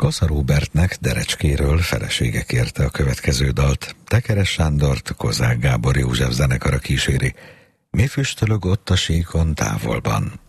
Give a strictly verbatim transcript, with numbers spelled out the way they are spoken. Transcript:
Kassa Róbertnek Derecskéről felesége kérte a következő dalt. Tekeres Sándort Kozák Gábor József zenekara kíséri. Mi füstölög ott a síkon távolban?